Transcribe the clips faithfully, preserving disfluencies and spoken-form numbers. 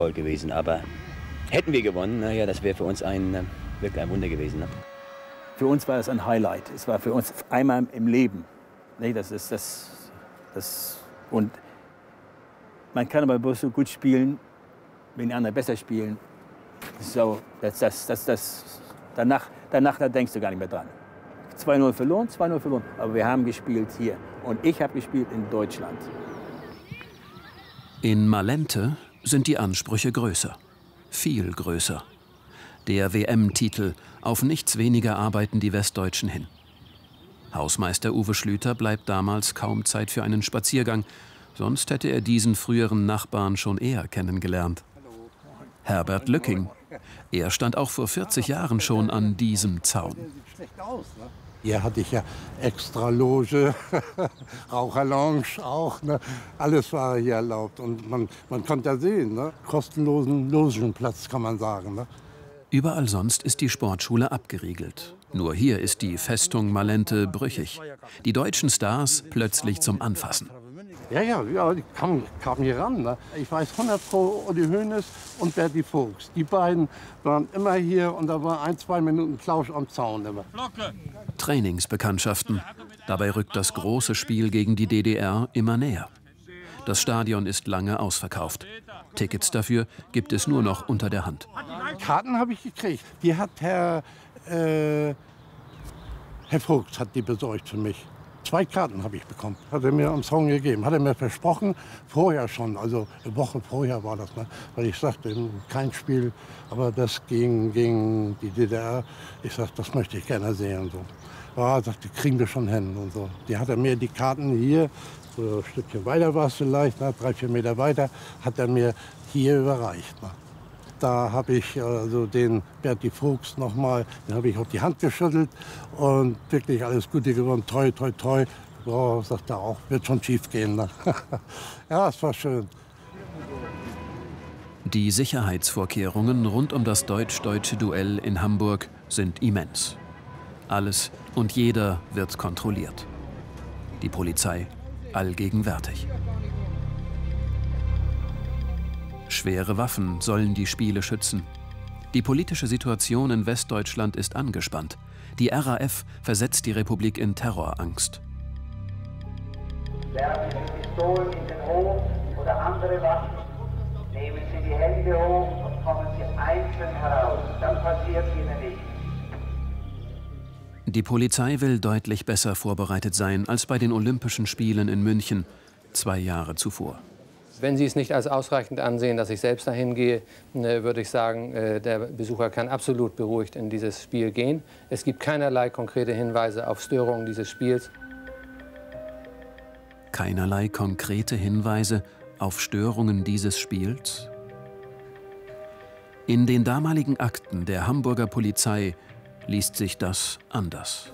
gewesen. Aber hätten wir gewonnen, naja, das wäre für uns ein, wirklich ein Wunder gewesen. Ne? Für uns war es ein Highlight. Es war für uns einmal im Leben. Nee, das ist das, das. Und man kann aber bloß so gut spielen, wenn die anderen besser spielen. So, das, das, das, das, danach, danach da denkst du gar nicht mehr dran. zwei null verloren, zwei null verloren. Aber wir haben gespielt hier. Und ich habe gespielt in Deutschland. In Malente sind die Ansprüche größer. Viel größer. Der W M-Titel. Auf nichts weniger arbeiten die Westdeutschen hin. Hausmeister Uwe Schlüter bleibt damals kaum Zeit für einen Spaziergang. Sonst hätte er diesen früheren Nachbarn schon eher kennengelernt. Herbert Lücking. Er stand auch vor vierzig Jahren schon an diesem Zaun. Hier hatte ich ja extra Loge, Raucherlounge auch. Ne? Alles war hier erlaubt. Und man, man konnte ja sehen, ne? Kostenlosen Logenplatz, kann man sagen. Ne? Überall sonst ist die Sportschule abgeriegelt. Nur hier ist die Festung Malente brüchig. Die deutschen Stars plötzlich zum Anfassen. Ja, ja, ja, die kamen, kamen hier ran. Ne? Ich weiß hundert pro Uli Hoeneß und Berti Vogts. Die beiden waren immer hier und da war ein, zwei Minuten Plausch am Zaun immer. Trainingsbekanntschaften. Dabei rückt das große Spiel gegen die D D R immer näher. Das Stadion ist lange ausverkauft. Tickets dafür gibt es nur noch unter der Hand. Karten habe ich gekriegt. Die hat Herr, äh, Herr Vogt hat die besorgt für mich. Zwei Karten habe ich bekommen, hat er mir am Zaun gegeben. Hat er mir versprochen, vorher schon, also eine Woche vorher war das. Ne? Weil ich sagte, kein Spiel, aber das gegen, gegen die D D R. Ich sagte, das möchte ich gerne sehen. Und so. Ja, er sagte, kriegen wir schon hin. Und so. Die hat er mir die Karten hier, so ein Stückchen weiter war es vielleicht, ne? drei, vier Meter weiter, hat er mir hier überreicht. Ne? Da habe ich also den Berti Vogts noch mal, den habe ich auf die Hand geschüttelt und wirklich alles Gute gewonnen, toi, toi, toi. Oh, sagt er auch, wird schon schief gehen. Ne? Ja, es war schön. Die Sicherheitsvorkehrungen rund um das deutsch-deutsche Duell in Hamburg sind immens. Alles und jeder wird kontrolliert. Die Polizei allgegenwärtig. Schwere Waffen sollen die Spiele schützen. Die politische Situation in Westdeutschland ist angespannt. Die R A F versetzt die Republik in Terrorangst. Werfen Sie Pistolen in den Hof oder andere Waffen, nehmen Sie die Hände hoch und kommen Sie einzeln heraus. Dann passiert Ihnen nichts. Die Polizei will deutlich besser vorbereitet sein als bei den Olympischen Spielen in München zwei Jahre zuvor. Wenn Sie es nicht als ausreichend ansehen, dass ich selbst dahin gehe, würde ich sagen, der Besucher kann absolut beruhigt in dieses Spiel gehen. Es gibt keinerlei konkrete Hinweise auf Störungen dieses Spiels. Keinerlei konkrete Hinweise auf Störungen dieses Spiels? In den damaligen Akten der Hamburger Polizei liest sich das anders.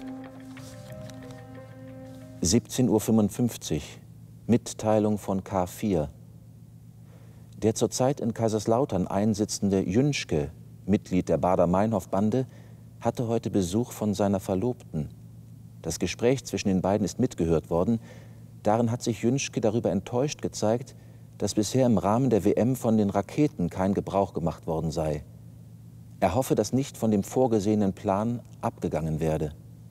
siebzehn Uhr fünfundfünfzig, Mitteilung von K vier. Der zurzeit in Kaiserslautern einsitzende Jünschke, Mitglied der Baader-Meinhof-Bande, hatte heute Besuch von seiner Verlobten. Das Gespräch zwischen den beiden ist mitgehört worden. Darin hat sich Jünschke darüber enttäuscht gezeigt, dass bisher im Rahmen der W M von den Raketen kein Gebrauch gemacht worden sei. Er hoffe, dass nicht von dem vorgesehenen Plan abgegangen werde.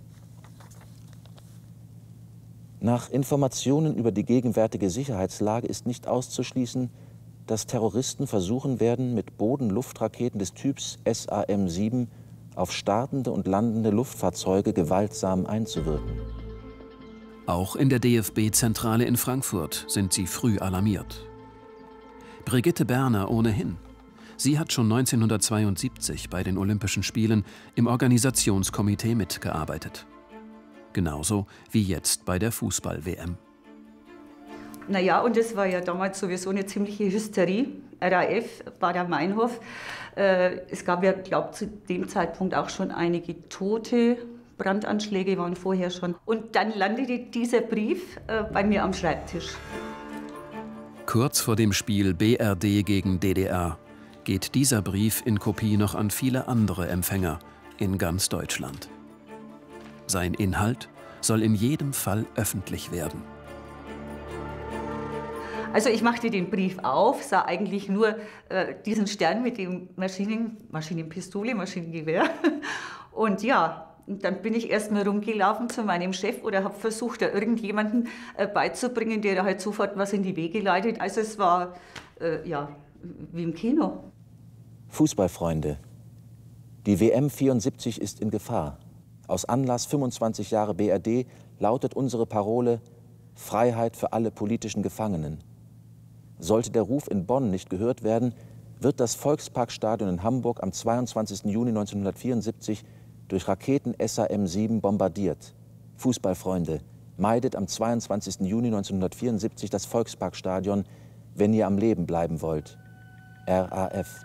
Nach Informationen über die gegenwärtige Sicherheitslage ist nicht auszuschließen, dass Terroristen versuchen werden, mit Boden-Luftraketen des Typs S A M sieben auf startende und landende Luftfahrzeuge gewaltsam einzuwirken. Auch in der D F B-Zentrale in Frankfurt sind sie früh alarmiert. Brigitte Berner ohnehin. Sie hat schon neunzehnhundertzweiundsiebzig bei den Olympischen Spielen im Organisationskomitee mitgearbeitet. Genauso wie jetzt bei der Fußball-W M. Naja, und das war ja damals sowieso eine ziemliche Hysterie. R A F, Baader-Meinhof. Äh, es gab ja, glaube ich, zu dem Zeitpunkt auch schon einige Tote. Brandanschläge waren vorher schon. Und dann landete dieser Brief äh, bei mir am Schreibtisch. Kurz vor dem Spiel B R D gegen D D R geht dieser Brief in Kopie noch an viele andere Empfänger in ganz Deutschland. Sein Inhalt soll in jedem Fall öffentlich werden. Also ich machte den Brief auf, sah eigentlich nur äh, diesen Stern mit dem Maschinen, Maschinenpistole, Maschinengewehr. Und ja, und dann bin ich erst mal rumgelaufen zu meinem Chef oder habe versucht, da irgendjemanden äh, beizubringen, der da halt sofort was in die Wege leitet. Also es war, äh, ja, wie im Kino. Fußballfreunde. Die W M vierundsiebzig ist in Gefahr. Aus Anlass fünfundzwanzig Jahre B R D lautet unsere Parole Freiheit für alle politischen Gefangenen. Sollte der Ruf in Bonn nicht gehört werden, wird das Volksparkstadion in Hamburg am zweiundzwanzigsten Juni neunzehnhundertvierundsiebzig durch Raketen S A M sieben bombardiert. Fußballfreunde, meidet am zweiundzwanzigsten Juni neunzehnhundertvierundsiebzig das Volksparkstadion, wenn ihr am Leben bleiben wollt. R A F.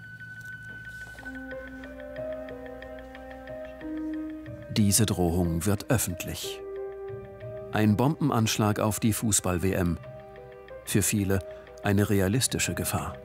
Diese Drohung wird öffentlich. Ein Bombenanschlag auf die Fußball-W M. Für viele eine realistische Gefahr.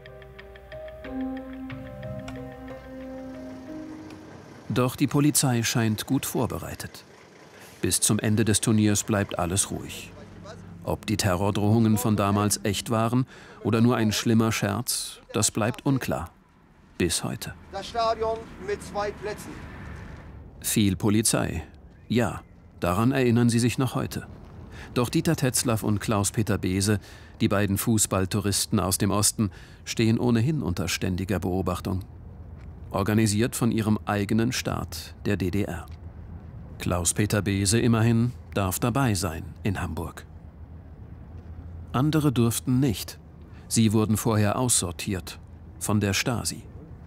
Doch die Polizei scheint gut vorbereitet. Bis zum Ende des Turniers bleibt alles ruhig. Ob die Terrordrohungen von damals echt waren oder nur ein schlimmer Scherz, das bleibt unklar. Bis heute. Das Stadion mit zwei Plätzen. Viel Polizei. Ja, daran erinnern sie sich noch heute. Doch Dieter Tetzlaff und Klaus-Peter Beese, die beiden Fußballtouristen aus dem Osten, stehen ohnehin unter ständiger Beobachtung. Organisiert von ihrem eigenen Staat, der D D R. Klaus-Peter Beese immerhin darf dabei sein in Hamburg. Andere durften nicht. Sie wurden vorher aussortiert von der Stasi.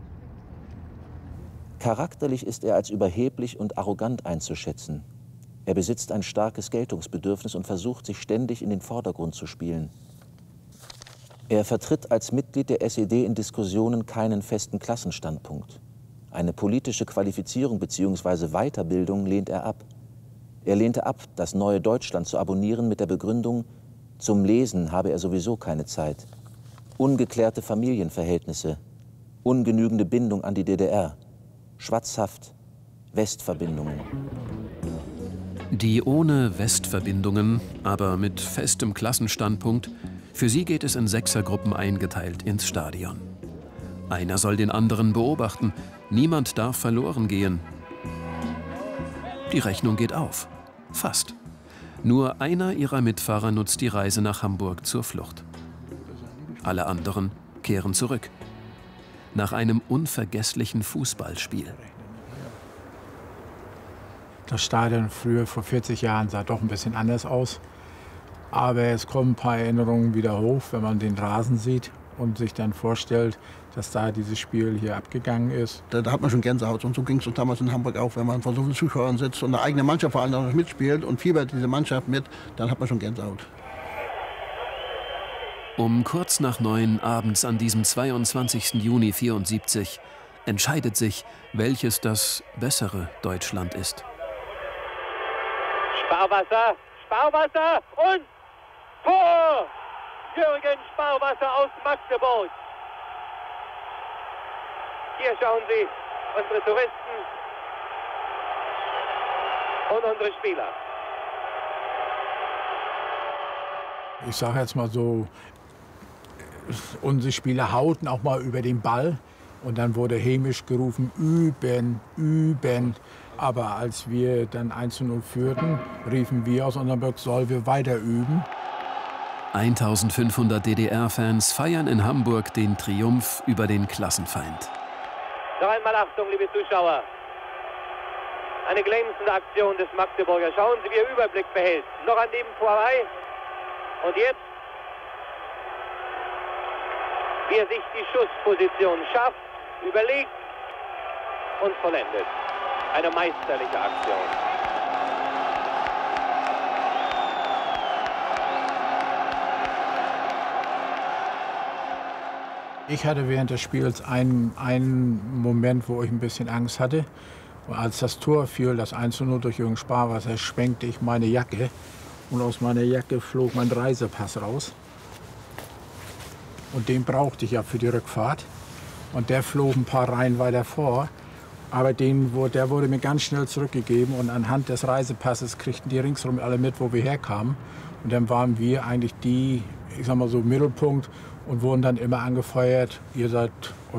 Charakterlich ist er als überheblich und arrogant einzuschätzen. Er besitzt ein starkes Geltungsbedürfnis und versucht, sich ständig in den Vordergrund zu spielen. Er vertritt als Mitglied der S E D in Diskussionen keinen festen Klassenstandpunkt. Eine politische Qualifizierung bzw. Weiterbildung lehnt er ab. Er lehnte ab, das Neue Deutschland zu abonnieren mit der Begründung, zum Lesen habe er sowieso keine Zeit. Ungeklärte Familienverhältnisse, ungenügende Bindung an die D D R, Schwatzhaft, Westverbindungen. Die ohne Westverbindungen, aber mit festem Klassenstandpunkt, für sie geht es in Sechsergruppen eingeteilt ins Stadion. Einer soll den anderen beobachten, niemand darf verloren gehen. Die Rechnung geht auf. Fast. Nur einer ihrer Mitfahrer nutzt die Reise nach Hamburg zur Flucht. Alle anderen kehren zurück. Nach einem unvergesslichen Fußballspiel. Das Stadion früher, vor vierzig Jahren, sah doch ein bisschen anders aus. Aber es kommen ein paar Erinnerungen wieder hoch, wenn man den Rasen sieht und sich dann vorstellt, dass da dieses Spiel hier abgegangen ist. Da, da hat man schon Gänsehaut. Und so ging es uns damals in Hamburg auch. Wenn man vor so vielen Zuschauern sitzt und eine eigene Mannschaft vor allem noch mitspielt und fiebert diese Mannschaft mit, dann hat man schon Gänsehaut. Um kurz nach neun abends an diesem zweiundzwanzigsten Juni vierundsiebzig entscheidet sich, welches das bessere Deutschland ist. Sparwasser, Sparwasser und Tor! Jürgen Sparwasser aus Magdeburg. Hier schauen Sie unsere Touristen und unsere Spieler. Ich sage jetzt mal so, unsere Spieler hauten auch mal über den Ball und dann wurde hämisch gerufen, üben, üben. Aber als wir dann eins zu null führten, riefen wir aus unserem Block, sollen wir weiter üben. eintausendfünfhundert D D R-Fans feiern in Hamburg den Triumph über den Klassenfeind. Noch einmal Achtung, liebe Zuschauer. Eine glänzende Aktion des Magdeburger. Schauen Sie, wie er Überblick behält. Noch an dem vorbei. Und jetzt, wie er sich die Schussposition schafft, überlegt und vollendet. Eine meisterliche Aktion. Ich hatte während des Spiels einen, einen Moment, wo ich ein bisschen Angst hatte. Und als das Tor fiel, das eins zu null durch Jürgen Sparwasser, schwenkte ich meine Jacke. Und aus meiner Jacke flog mein Reisepass raus. Und den brauchte ich ja für die Rückfahrt. Und der flog ein paar Reihen weiter vor. Aber den, der wurde mir ganz schnell zurückgegeben. Und anhand des Reisepasses kriegten die ringsherum alle mit, wo wir herkamen. Und dann waren wir eigentlich die, ich sag mal so, Mittelpunkt und wurden dann immer angefeuert, ihr seid